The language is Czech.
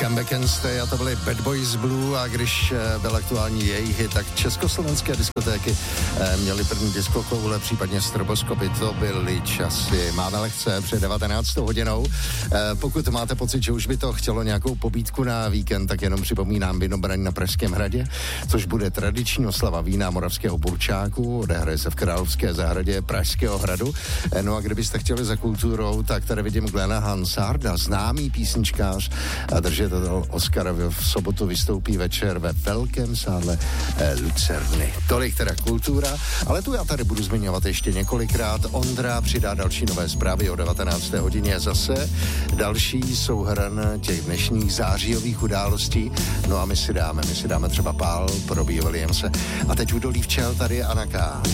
Come Back and Stay a to byly Bad Boys Blue a když byl aktuální jejich hit, tak československé diskotéky měly první diskokoule, případně stroboskopy, to byly časy. Máme lehce před 19. hodinou. Pokud máte pocit, že už by to chtělo nějakou pobídku na víkend, tak jenom připomínám Vinobraň na Pražském hradě, což bude tradiční oslava vína Moravského Burčáku, odehraje se v Královské zahradě Pražského hradu. No a kdybyste chtěli za kulturou, tak tady vidím Glena Hansarda, známý písničkář a držitel Oscara v sobotu vystoupí večer ve velkém sále Lucerny. Tolik teda kultura, ale tu já tady budu zmiňovat ještě několikrát. Ondra přidá další nové zprávy o 19. hodině zase. Další souhrn těch dnešních zářijových událostí. No a my si dáme třeba Pál pro Robbie Williamse. A teď Udolí včel, tady je Anna K.